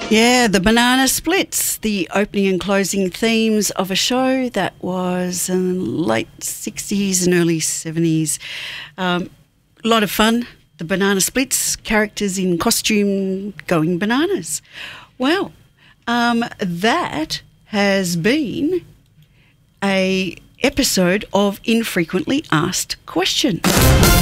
Yeah, the Banana Splits, the opening and closing themes of a show that was in the late 60s and early 70s. A lot of fun. The Banana Splits, characters in costume going bananas. Well, that has been a episode of Infrequently Asked Questions.